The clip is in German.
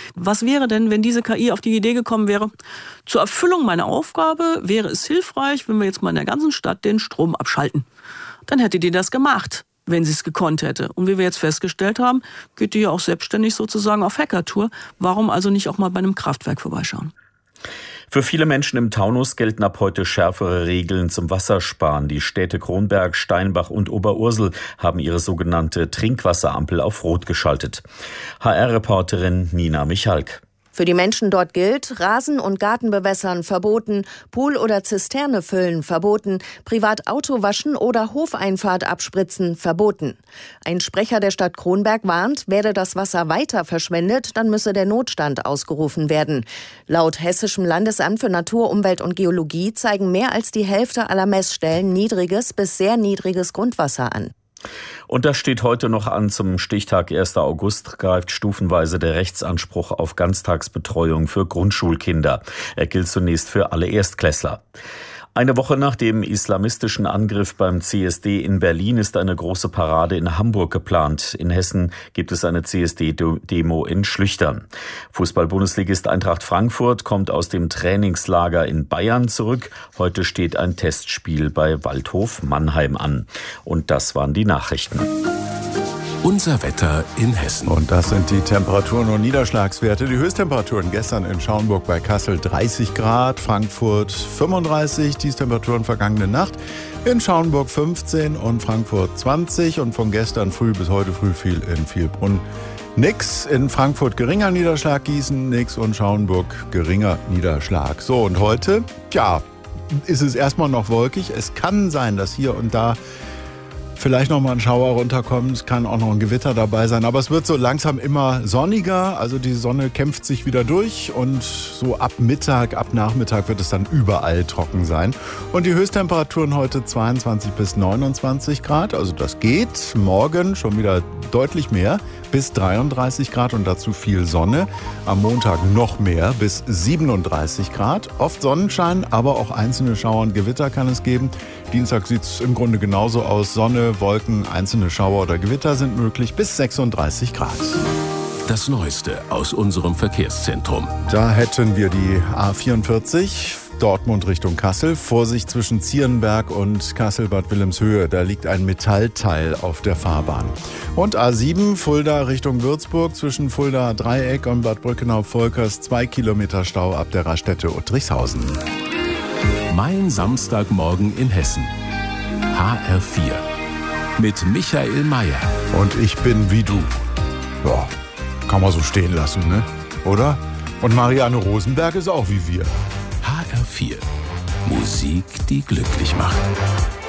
Was wäre denn, wenn diese KI auf die Idee gekommen wäre, zur Erfüllung meiner Aufgabe wäre es hilfreich, wenn wir jetzt mal in der ganzen Stadt den Strom abschalten. Dann hätte die das gemacht, wenn sie es gekonnt hätte. Und wie wir jetzt festgestellt haben, geht die ja auch selbstständig sozusagen auf Hackertour. Warum also nicht auch mal bei einem Kraftwerk vorbeischauen? Für viele Menschen im Taunus gelten ab heute schärfere Regeln zum Wassersparen. Die Städte Kronberg, Steinbach und Oberursel haben ihre sogenannte Trinkwasserampel auf Rot geschaltet. HR-Reporterin Nina Michalk. Für die Menschen dort gilt, Rasen- und Gartenbewässern verboten, Pool oder Zisterne füllen verboten, privat Auto waschen oder Hofeinfahrt abspritzen verboten. Ein Sprecher der Stadt Kronberg warnt, werde das Wasser weiter verschwendet, dann müsse der Notstand ausgerufen werden. Laut Hessischem Landesamt für Natur, Umwelt und Geologie zeigen mehr als die Hälfte aller Messstellen niedriges bis sehr niedriges Grundwasser an. Und das steht heute noch an. Zum Stichtag 1. August greift stufenweise der Rechtsanspruch auf Ganztagsbetreuung für Grundschulkinder. Er gilt zunächst für alle Erstklässler. Eine Woche nach dem islamistischen Angriff beim CSD in Berlin ist eine große Parade in Hamburg geplant. In Hessen gibt es eine CSD-Demo in Schlüchtern. Fußball-Bundesligist Eintracht Frankfurt kommt aus dem Trainingslager in Bayern zurück. Heute steht ein Testspiel bei Waldhof Mannheim an. Und das waren die Nachrichten. Unser Wetter in Hessen. Und das sind die Temperaturen und Niederschlagswerte. Die Höchsttemperaturen gestern in Schaumburg bei Kassel 30 Grad, Frankfurt 35, Tiefstemperaturen vergangene Nacht. In Schaumburg 15 und Frankfurt 20 und von gestern früh bis heute früh fiel in Vielbrunn nix. In Frankfurt geringer Niederschlag, Gießen nix und Schaumburg geringer Niederschlag. So, und heute, ist es erstmal noch wolkig. Es kann sein, dass hier und da vielleicht noch mal ein Schauer runterkommt, kann auch noch ein Gewitter dabei sein. Aber es wird so langsam immer sonniger. Also die Sonne kämpft sich wieder durch und so ab Nachmittag wird es dann überall trocken sein. Und die Höchsttemperaturen heute 22 bis 29 Grad. Also das geht. Morgen schon wieder deutlich mehr, bis 33 Grad und dazu viel Sonne. Am Montag noch mehr, bis 37 Grad. Oft Sonnenschein, aber auch einzelne Schauer und Gewitter kann es geben. Dienstag sieht es im Grunde genauso aus. Sonne, Wolken, einzelne Schauer oder Gewitter sind möglich, bis 36 Grad. Das Neueste aus unserem Verkehrszentrum. Da hätten wir die A44, Dortmund Richtung Kassel. Vorsicht zwischen Zierenberg und Kassel-Bad Wilhelmshöhe. Da liegt ein Metallteil auf der Fahrbahn. Und A7, Fulda Richtung Würzburg. Zwischen Fulda Dreieck und Bad Brückenau-Volkers 2 Kilometer Stau ab der Raststätte Uttrichshausen. Mein Samstagmorgen in Hessen. HR4. Mit Michael Mayer. Und ich bin wie du. Ja, kann man so stehen lassen, ne? Oder? Und Marianne Rosenberg ist auch wie wir. HR4. Musik, die glücklich macht.